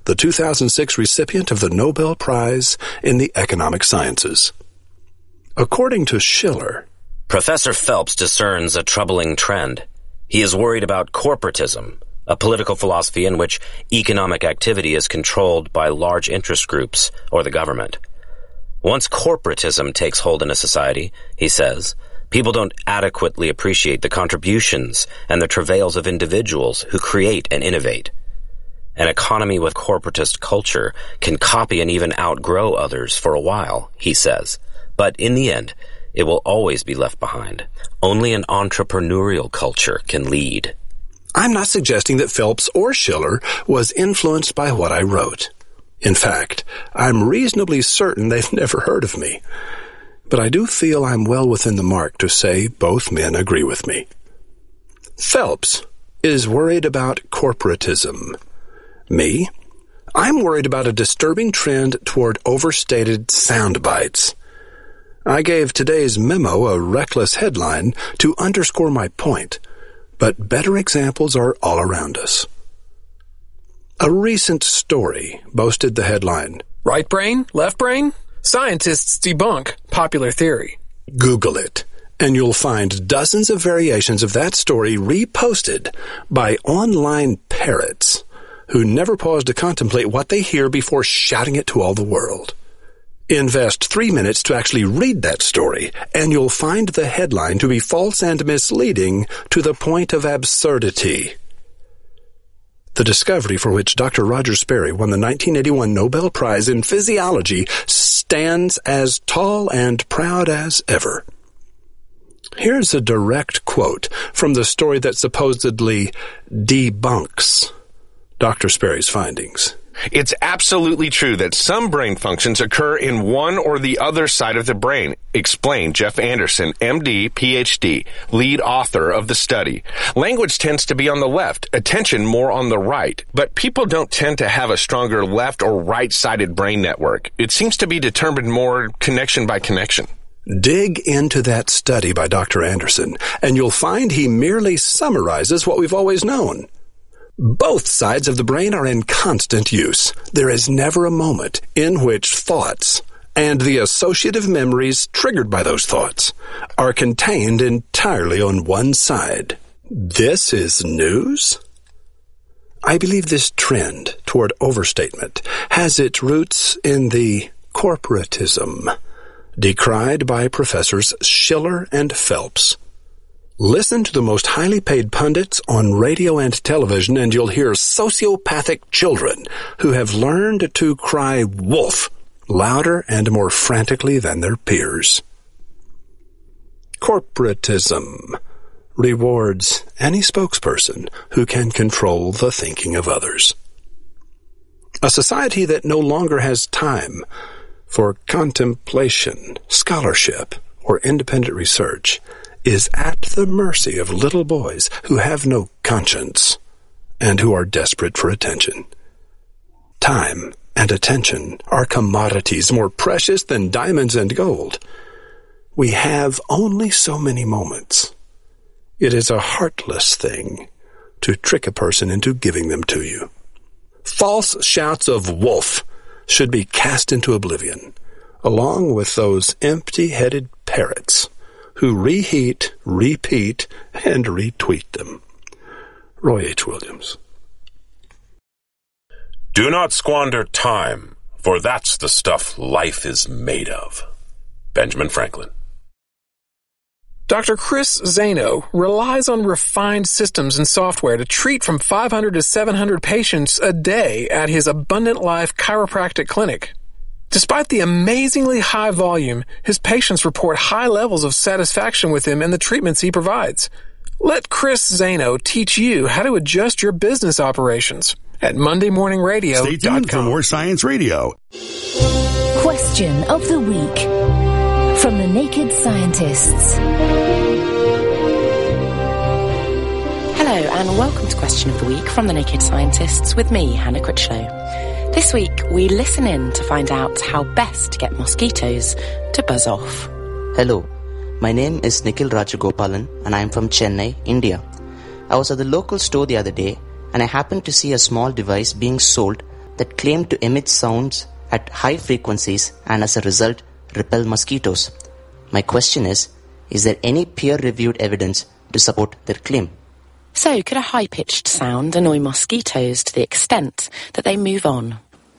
the 2006 recipient of the Nobel Prize in the Economic Sciences. According to Schiller, Professor Phelps discerns a troubling trend. He is worried about corporatism, a political philosophy in which economic activity is controlled by large interest groups or the government. Once corporatism takes hold in a society, he says, people don't adequately appreciate the contributions and the travails of individuals who create and innovate. An economy with corporatist culture can copy and even outgrow others for a while, he says, but in the end, it will always be left behind. Only an entrepreneurial culture can lead. I'm not suggesting that Phelps or Schiller was influenced by what I wrote. In fact, I'm reasonably certain they've never heard of me. But I do feel I'm well within the mark to say both men agree with me. Phelps is worried about corporatism. Me? I'm worried about a disturbing trend toward overstated sound bites. I gave today's memo a reckless headline to underscore my point, but better examples are all around us. A recent story boasted the headline, "Right brain, left brain? Scientists debunk popular theory." Google it, and you'll find dozens of variations of that story reposted by online parrots who never pause to contemplate what they hear before shouting it to all the world. Invest 3 minutes to actually read that story, and you'll find the headline to be false and misleading to the point of absurdity. The discovery for which Dr. Roger Sperry won the 1981 Nobel Prize in Physiology stands as tall and proud as ever. Here's a direct quote from the story that supposedly debunks Dr. Sperry's findings. It's absolutely true that some brain functions occur in one or the other side of the brain, explained Jeff Anderson, MD, PhD, lead author of the study. Language tends to be on the left, attention more on the right, but people don't tend to have a stronger left or right-sided brain network. It seems to be determined more connection by connection. Dig into that study by Dr. Anderson, and you'll find he merely summarizes what we've always known. Both sides of the brain are in constant use. There is never a moment in which thoughts and the associative memories triggered by those thoughts are contained entirely on one side. This is news? I believe this trend toward overstatement has its roots in the corporatism decried by Professors Schiller and Phelps. Listen to the most highly paid pundits on radio and television, and you'll hear sociopathic children who have learned to cry wolf louder and more frantically than their peers. Corporatism rewards any spokesperson who can control the thinking of others. A society that no longer has time for contemplation, scholarship, or independent research is at the mercy of little boys who have no conscience and who are desperate for attention. Time and attention are commodities more precious than diamonds and gold. We have only so many moments. It is a heartless thing to trick a person into giving them to you. False shouts of wolf should be cast into oblivion, along with those empty-headed parrots who reheat, repeat, and retweet them. Roy H. Williams. Do not squander time, for that's the stuff life is made of. Benjamin Franklin. Dr. Chris Zaino relies on refined systems and software to treat from 500 to 700 patients a day at his Abundant Life Chiropractic Clinic. Despite the amazingly high volume, his patients report high levels of satisfaction with him and the treatments he provides. Let Chris Zaino teach you how to adjust your business operations at MondayMorningRadio.com. Stay tuned for more Science Radio. Question of the Week from the Naked Scientists. Hello and welcome to Question of the Week from the Naked Scientists with me, Hannah Critchlow. This week, we listen in to find out how best to get mosquitoes to buzz off. Hello, my name is Nikhil Rajagopalan and I am from Chennai, India. I was at the local store the other day and I happened to see a small device being sold that claim to emit sounds at high frequencies and as a result repel mosquitoes. My question is there any peer-reviewed evidence to support their claim? So, could a high-pitched sound annoy mosquitoes to the extent that they move on?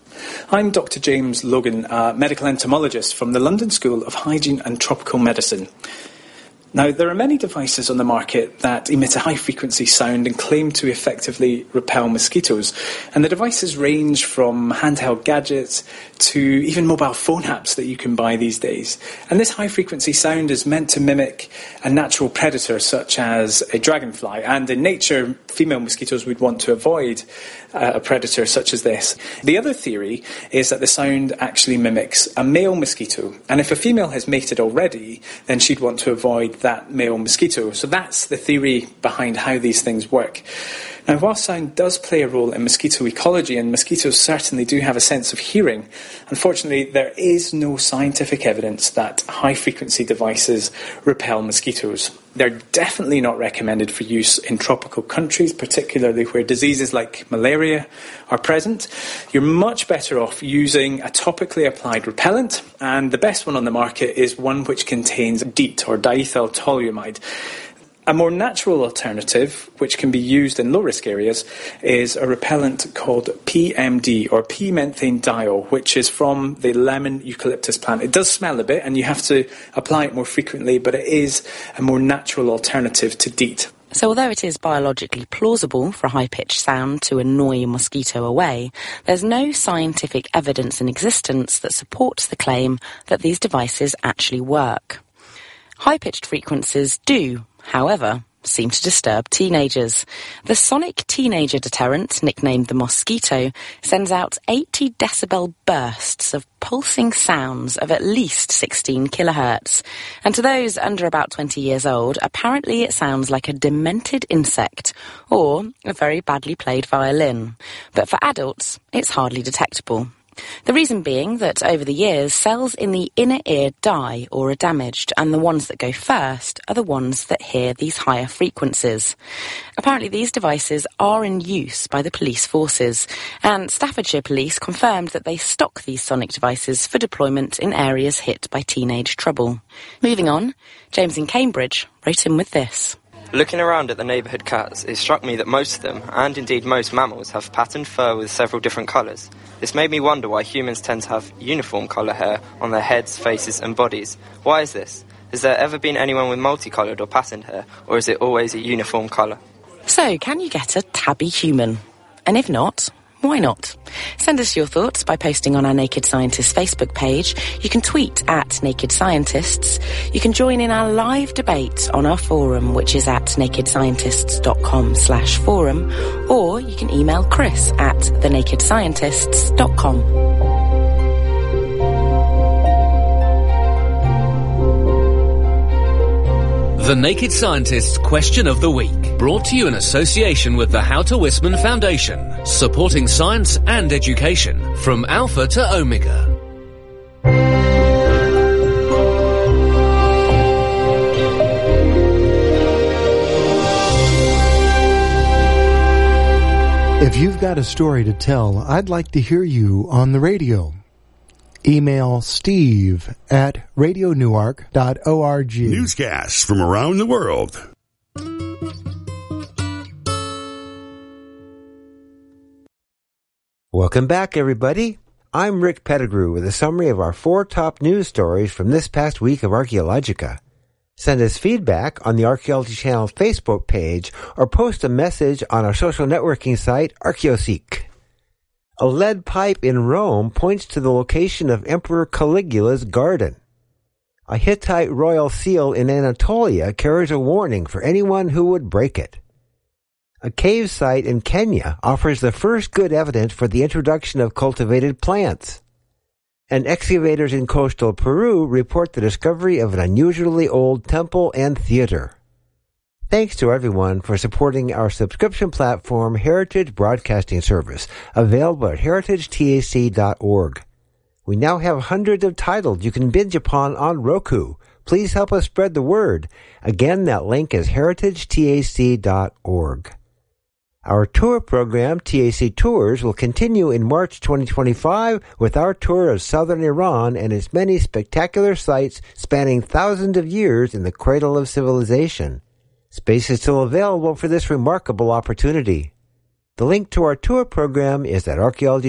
I'm Dr. James Logan, a medical entomologist from the London School of Hygiene and Tropical Medicine. Now, there are many devices on the market that emit a high-frequency sound and claim to effectively repel mosquitoes. And the devices range from handheld gadgets to even mobile phone apps that you can buy these days. And this high-frequency sound is meant to mimic a natural predator such as a dragonfly. And in nature, female mosquitoes would want to avoid a predator such as this. The other theory is that the sound actually mimics a male mosquito. And if a female has mated already, then she'd want to avoid that male mosquito. So that's the theory behind how these things work. Now, while sound does play a role in mosquito ecology, and mosquitoes certainly do have a sense of hearing, unfortunately there is no scientific evidence that high-frequency devices repel mosquitoes. They're definitely not recommended for use in tropical countries, particularly where diseases like malaria are present. You're much better off using a topically applied repellent, and the best one on the market is one which contains DEET, or diethyl toluamide. A more natural alternative, which can be used in low-risk areas, is a repellent called PMD, or P-menthane diol, which is from the lemon eucalyptus plant. It does smell a bit, and you have to apply it more frequently, but it is a more natural alternative to DEET. So although it is biologically plausible for a high-pitched sound to annoy a mosquito away, there's no scientific evidence in existence that supports the claim that these devices actually work. High-pitched frequencies do, however, seem to disturb teenagers. The sonic teenager deterrent, nicknamed the Mosquito, sends out 80 decibel bursts of pulsing sounds of at least 16 kilohertz. And to those under about 20 years old, apparently it sounds like a demented insect or a very badly played violin. But for adults, it's hardly detectable. The reason being that over the years, cells in the inner ear die or are damaged, and the ones that go first are the ones that hear these higher frequencies. Apparently these devices are in use by the police forces, and Staffordshire Police confirmed that they stock these sonic devices for deployment in areas hit by teenage trouble. Moving on, James in Cambridge wrote in with this. Looking around at the neighbourhood cats, it struck me that most of them, and indeed most mammals, have patterned fur with several different colours. This made me wonder why humans tend to have uniform colour hair on their heads, faces and bodies. Why is this? Has there ever been anyone with multicoloured or patterned hair, or is it always a uniform colour? So, can you get a tabby human? And if not, why not? Send us your thoughts by posting on our Naked Scientists Facebook page. You can tweet at Naked Scientists. You can join in our live debate on our forum, which is at nakedscientists.com/forum, or you can email Chris at thenakedscientists.com. The Naked Scientists Question of the Week, brought to you in association with the How to Wisman Foundation, supporting science and education from Alpha to Omega. If you've got a story to tell, I'd like to hear you on the radio. Email Steve at radionewark.org. Newscasts from around the world. Welcome back, everybody. I'm Rick Pettigrew with a summary of our 4 top news stories from this past week of Archaeologica. Send us feedback on the Archaeology Channel Facebook page or post a message on our social networking site, Archaeoseek. A lead pipe in Rome points to the location of Emperor Caligula's garden. A Hittite royal seal in Anatolia carries a warning for anyone who would break it. A cave site in Kenya offers the first good evidence for the introduction of cultivated plants. And excavators in coastal Peru report the discovery of an unusually old temple and theater. Thanks to everyone for supporting our subscription platform, Heritage Broadcasting Service, available at heritagetac.org. We now have hundreds of titles you can binge upon on Roku. Please help us spread the word. Again, that link is heritagetac.org. Our tour program, TAC Tours, will continue in March 2025 with our tour of southern Iran and its many spectacular sites spanning thousands of years in the cradle of civilization. Space is still available for this remarkable opportunity. The link to our tour program is at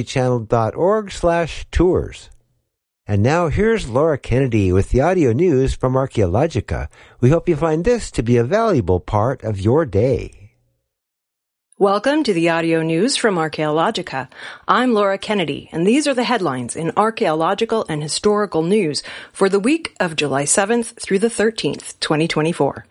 archaeologychannel.org/tours. And now here's Laura Kennedy with the audio news from Archaeologica. We hope you find this to be a valuable part of your day. Welcome to the audio news from Archaeologica. I'm Laura Kennedy, and these are the headlines in archaeological and historical news for the week of July 7th through the 13th, 2024.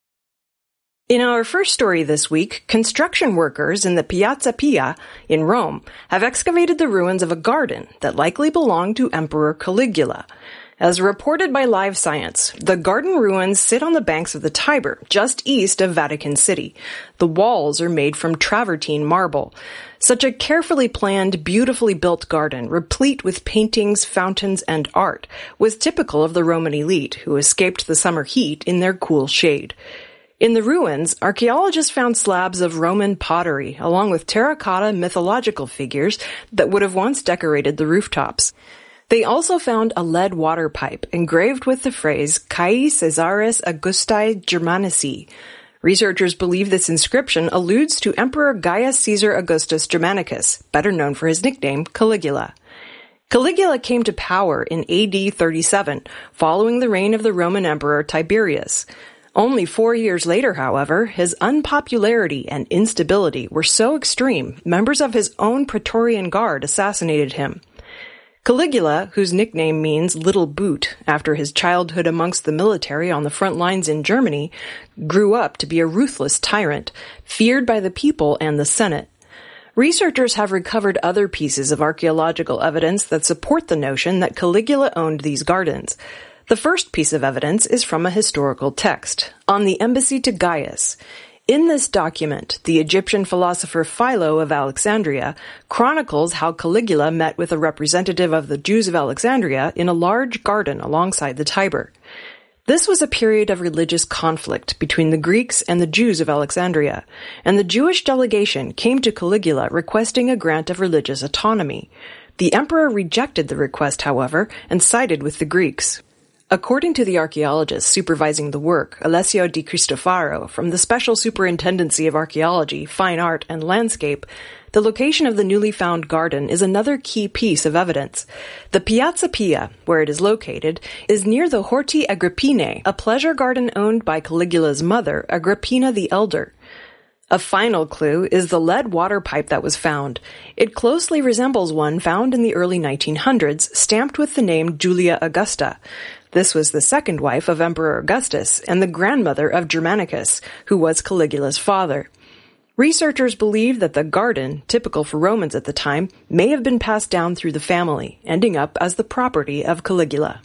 In our first story this week, construction workers in the Piazza Pia in Rome have excavated the ruins of a garden that likely belonged to Emperor Caligula. As reported by Live Science, the garden ruins sit on the banks of the Tiber, just east of Vatican City. The walls are made from travertine marble. Such a carefully planned, beautifully built garden, replete with paintings, fountains, and art, was typical of the Roman elite, who escaped the summer heat in their cool shade. In the ruins, archaeologists found slabs of Roman pottery, along with terracotta mythological figures that would have once decorated the rooftops. They also found a lead water pipe engraved with the phrase Cae Caesaris Augustae Germanici. Researchers believe this inscription alludes to Emperor Gaius Caesar Augustus Germanicus, better known for his nickname Caligula. Caligula came to power in AD 37, following the reign of the Roman Emperor Tiberius. Only 4 years later, however, his unpopularity and instability were so extreme, members of his own Praetorian Guard assassinated him. Caligula, whose nickname means Little Boot, after his childhood amongst the military on the front lines in Germany, grew up to be a ruthless tyrant, feared by the people and the Senate. Researchers have recovered other pieces of archaeological evidence that support the notion that Caligula owned these gardens. The first piece of evidence is from a historical text, on the embassy to Gaius. In this document, the Egyptian philosopher Philo of Alexandria chronicles how Caligula met with a representative of the Jews of Alexandria in a large garden alongside the Tiber. This was a period of religious conflict between the Greeks and the Jews of Alexandria, and the Jewish delegation came to Caligula requesting a grant of religious autonomy. The emperor rejected the request, however, and sided with the Greeks. According to the archaeologist supervising the work, Alessio Di Cristofaro, from the Special Superintendency of Archaeology, Fine Art, and Landscape, the location of the newly found garden is another key piece of evidence. The Piazza Pia, where it is located, is near the Horti Agrippinae, a pleasure garden owned by Caligula's mother, Agrippina the Elder. A final clue is the lead water pipe that was found. It closely resembles one found in the early 1900s, stamped with the name Julia Augusta. This was the second wife of Emperor Augustus and the grandmother of Germanicus, who was Caligula's father. Researchers believe that the garden, typical for Romans at the time, may have been passed down through the family, ending up as the property of Caligula.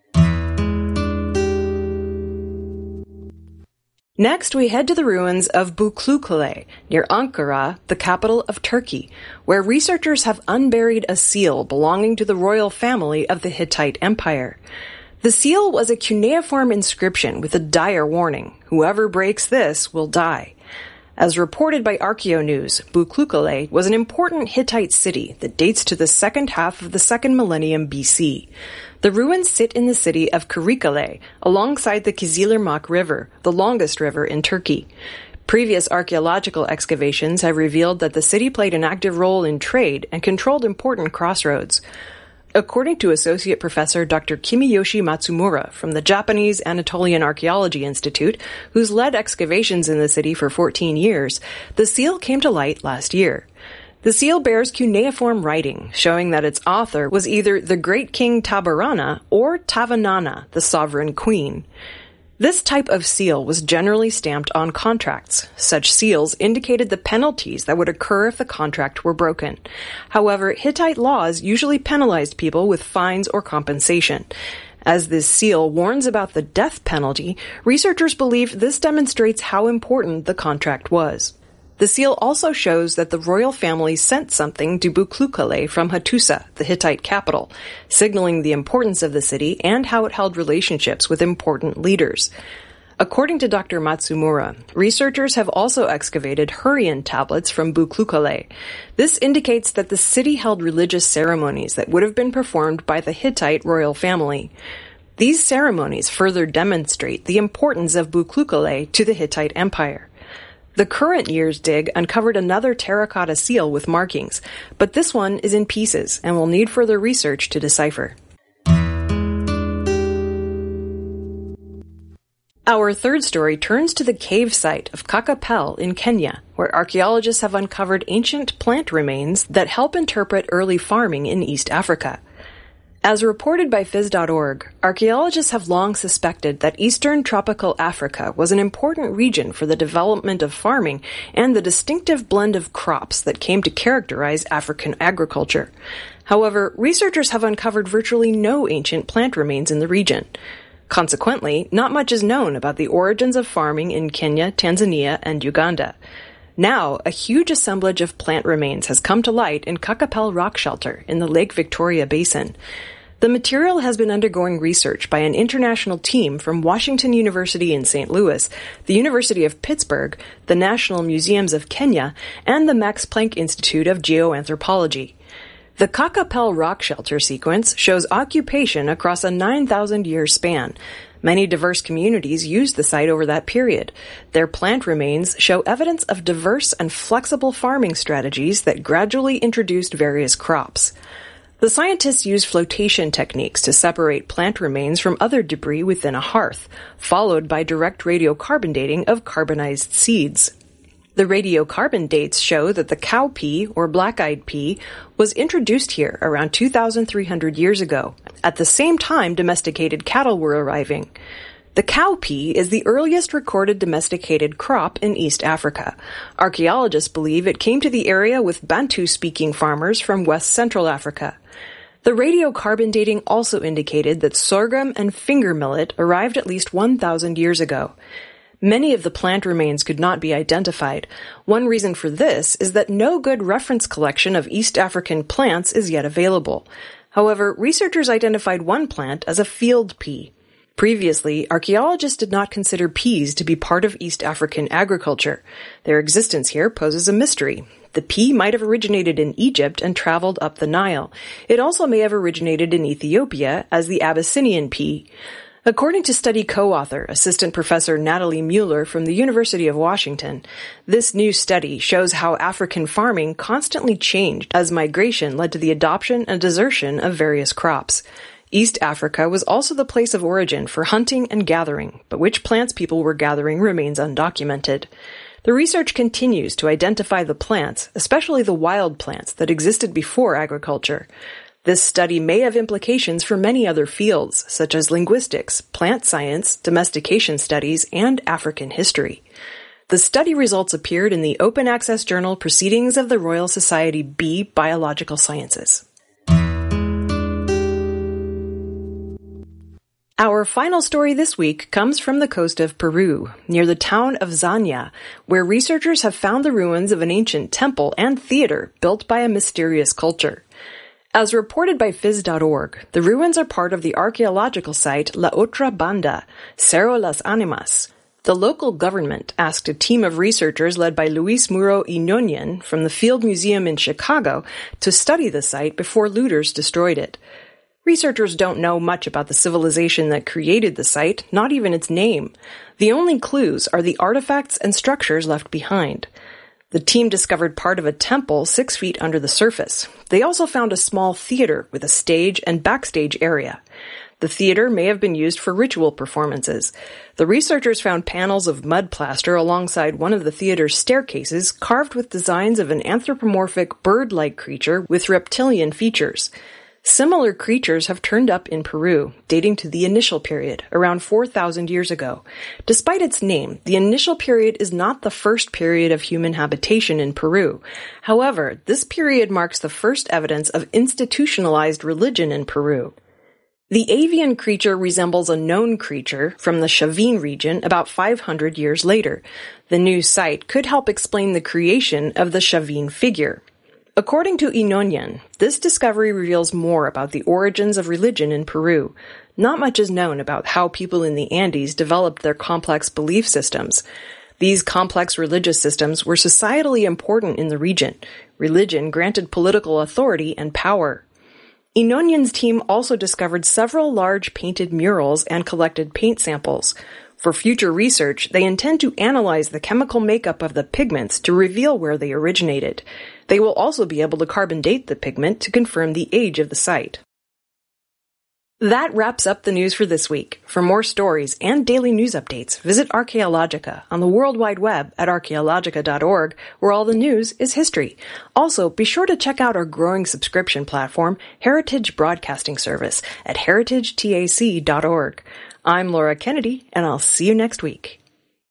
Next, we head to the ruins of Buklukale, near Ankara, the capital of Turkey, where researchers have unburied a seal belonging to the royal family of the Hittite Empire. The seal was a cuneiform inscription with a dire warning: whoever breaks this will die. As reported by ArchaeoNews, Buklukale was an important Hittite city that dates to the second half of the second millennium BC. The ruins sit in the city of Kırıkkale, alongside the Kızılırmak River, the longest river in Turkey. Previous archaeological excavations have revealed that the city played an active role in trade and controlled important crossroads. According to Associate Professor Dr. Kimiyoshi Matsumura from the Japanese Anatolian Archaeology Institute, who's led excavations in the city for 14 years, the seal came to light last year. The seal bears cuneiform writing, showing that its author was either the great king Tabarana or Tavanana, the sovereign queen. This type of seal was generally stamped on contracts. Such seals indicated the penalties that would occur if the contract were broken. However, Hittite laws usually penalized people with fines or compensation. As this seal warns about the death penalty, researchers believe this demonstrates how important the contract was. The seal also shows that the royal family sent something to Buklukale from Hattusa, the Hittite capital, signaling the importance of the city and how it held relationships with important leaders. According to Dr. Matsumura, researchers have also excavated Hurrian tablets from Buklukale. This indicates that the city held religious ceremonies that would have been performed by the Hittite royal family. These ceremonies further demonstrate the importance of Buklukale to the Hittite Empire. The current year's dig uncovered another terracotta seal with markings, but this one is in pieces and will need further research to decipher. Our third story turns to the cave site of Kakapel in Kenya, where archaeologists have uncovered ancient plant remains that help interpret early farming in East Africa. As reported by Phys.org, archaeologists have long suspected that eastern tropical Africa was an important region for the development of farming and the distinctive blend of crops that came to characterize African agriculture. However, researchers have uncovered virtually no ancient plant remains in the region. Consequently, not much is known about the origins of farming in Kenya, Tanzania, and Uganda. Now, a huge assemblage of plant remains has come to light in Kakapel Rock Shelter in the Lake Victoria Basin. The material has been undergoing research by an international team from Washington University in St. Louis, the University of Pittsburgh, the National Museums of Kenya, and the Max Planck Institute of Geoanthropology. The Kakapel rock shelter sequence shows occupation across a 9,000-year span. Many diverse communities used the site over that period. Their plant remains show evidence of diverse and flexible farming strategies that gradually introduced various crops. The scientists used flotation techniques to separate plant remains from other debris within a hearth, followed by direct radiocarbon dating of carbonized seeds. The radiocarbon dates show that the cow pea, or black-eyed pea, was introduced here around 2,300 years ago. At the same time, domesticated cattle were arriving. The cow pea is the earliest recorded domesticated crop in East Africa. Archaeologists believe it came to the area with Bantu-speaking farmers from West Central Africa. The radiocarbon dating also indicated that sorghum and finger millet arrived at least 1,000 years ago. Many of the plant remains could not be identified. One reason for this is that no good reference collection of East African plants is yet available. However, researchers identified one plant as a field pea. Previously, archaeologists did not consider peas to be part of East African agriculture. Their existence here poses a mystery. The pea might have originated in Egypt and traveled up the Nile. It also may have originated in Ethiopia as the Abyssinian pea. According to study co-author, Assistant Professor Natalie Mueller from the University of Washington, this new study shows how African farming constantly changed as migration led to the adoption and desertion of various crops. East Africa was also the place of origin for hunting and gathering, but which plants people were gathering remains undocumented. The research continues to identify the plants, especially the wild plants that existed before agriculture. This study may have implications for many other fields, such as linguistics, plant science, domestication studies, and African history. The study results appeared in the open access journal Proceedings of the Royal Society B Biological Sciences. Our final story this week comes from the coast of Peru, near the town of Zanya, where researchers have found the ruins of an ancient temple and theater built by a mysterious culture. As reported by Phys.org, the ruins are part of the archaeological site La Otra Banda, Cerro Las Animas. The local government asked a team of researchers led by Luis Muro y Noñan from the Field Museum in Chicago to study the site before looters destroyed it. Researchers don't know much about the civilization that created the site, not even its name. The only clues are the artifacts and structures left behind. The team discovered part of a temple 6 feet under the surface. They also found a small theater with a stage and backstage area. The theater may have been used for ritual performances. The researchers found panels of mud plaster alongside one of the theater's staircases carved with designs of an anthropomorphic bird-like creature with reptilian features. Similar creatures have turned up in Peru, dating to the initial period, around 4,000 years ago. Despite its name, the initial period is not the first period of human habitation in Peru. However, this period marks the first evidence of institutionalized religion in Peru. The avian creature resembles a known creature from the Chavin region about 500 years later. The new site could help explain the creation of the Chavin figure. According to Inonian, this discovery reveals more about the origins of religion in Peru. Not much is known about how people in the Andes developed their complex belief systems. These complex religious systems were societally important in the region. Religion granted political authority and power. Inonian's team also discovered several large painted murals and collected paint samples. For future research, they intend to analyze the chemical makeup of the pigments to reveal where they originated. They will also be able to carbon date the pigment to confirm the age of the site. That wraps up the news for this week. For more stories and daily news updates, visit Archaeologica on the World Wide Web at archaeologica.org, where all the news is history. Also, be sure to check out our growing subscription platform, Heritage Broadcasting Service, at heritagetac.org. I'm Laura Kennedy, and I'll see you next week.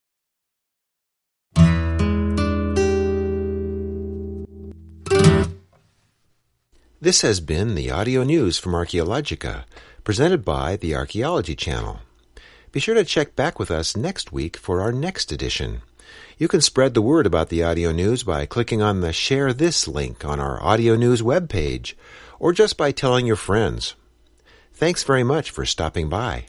This has been the audio news from Archaeologica, presented by the Archaeology Channel. Be sure to check back with us next week for our next edition. You can spread the word about the audio news by clicking on the Share This link on our audio news webpage, or just by telling your friends. Thanks very much for stopping by.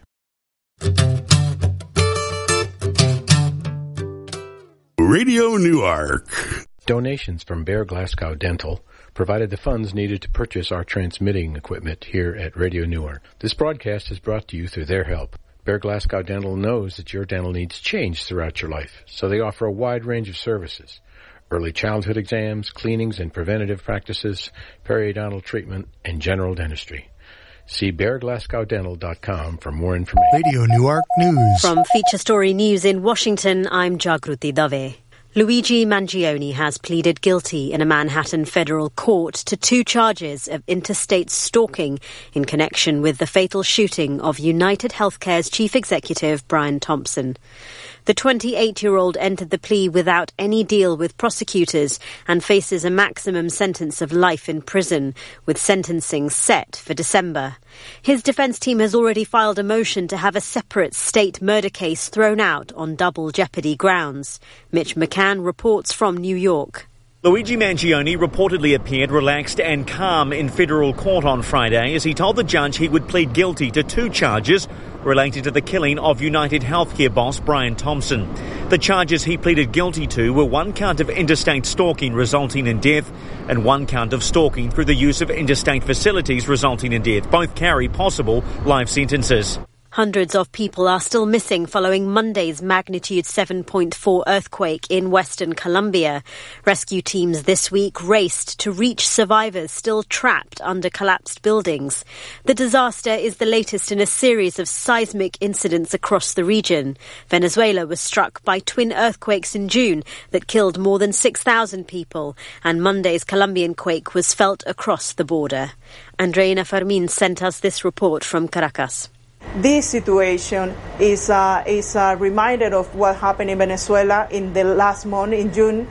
Radio Newark. Donations from Bear Glasgow Dental provided the funds needed to purchase our transmitting equipment here at Radio Newark. This broadcast is brought to you through their help. Bear Glasgow Dental knows that your dental needs change throughout your life, so they offer a wide range of services: early childhood exams, cleanings and preventative practices, periodontal treatment, and general dentistry. See bearglasgowdental.com for more information. Radio Newark News. From Feature Story News in Washington, I'm Jagruti Dave. Luigi Mangione has pleaded guilty in a Manhattan federal court to 2 charges of interstate stalking in connection with the fatal shooting of United Healthcare's chief executive, Brian Thompson. The 28-year-old entered the plea without any deal with prosecutors and faces a maximum sentence of life in prison, with sentencing set for December. His defense team has already filed a motion to have a separate state murder case thrown out on double jeopardy grounds. Mitch McCann reports from New York. Luigi Mangione reportedly appeared relaxed and calm in federal court on Friday as he told the judge he would plead guilty to 2 charges related to the killing of United Healthcare boss Brian Thompson. The charges he pleaded guilty to were 1 count of interstate stalking resulting in death and 1 count of stalking through the use of interstate facilities resulting in death. Both carry possible life sentences. Hundreds of people are still missing following Monday's magnitude 7.4 earthquake in Western Colombia. Rescue teams this week raced to reach survivors still trapped under collapsed buildings. The disaster is the latest in a series of seismic incidents across the region. Venezuela was struck by twin earthquakes in June that killed more than 6,000 people, and Monday's Colombian quake was felt across the border. Andreina Fermin sent us this report from Caracas. This situation is a reminder of what happened in Venezuela in the last month, in June.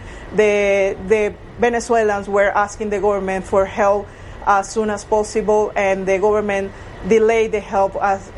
The Venezuelans were asking the government for help as soon as possible, and the government delayed the help,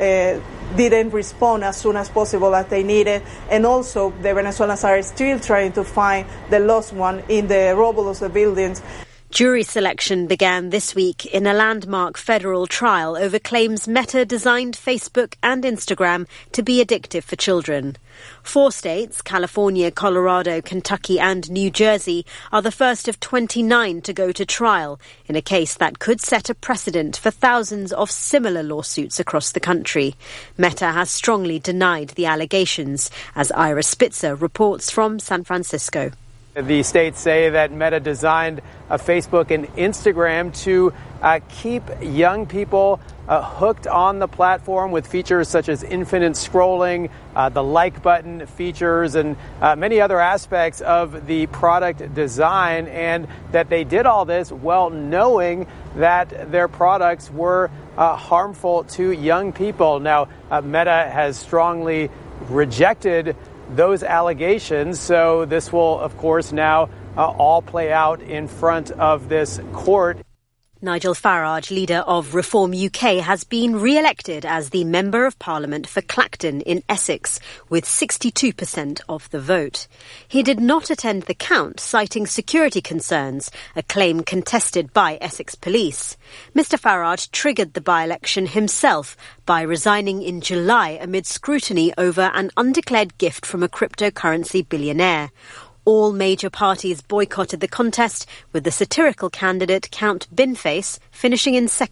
didn't respond as soon as possible as they needed. And also, the Venezuelans are still trying to find the lost one in the rubble of the buildings. Jury selection began this week in a landmark federal trial over claims Meta designed Facebook and Instagram to be addictive for children. 4 states, California, Colorado, Kentucky and New Jersey, are the first of 29 to go to trial in a case that could set a precedent for thousands of similar lawsuits across the country. Meta has strongly denied the allegations, as Ira Spitzer reports from San Francisco. The states say that Meta designed Facebook and Instagram to keep young people hooked on the platform with features such as infinite scrolling, the like button features, and many other aspects of the product design, and that they did all this while knowing that their products were harmful to young people. Now, Meta has strongly rejected those allegations, so this will, of course, now all play out in front of this court. Nigel Farage, leader of Reform UK, has been re-elected as the Member of Parliament for Clacton in Essex, with 62% of the vote. He did not attend the count, citing security concerns, a claim contested by Essex Police. Mr Farage triggered the by-election himself by resigning in July amid scrutiny over an undeclared gift from a cryptocurrency billionaire. All major parties boycotted the contest, with the satirical candidate Count Binface finishing in second.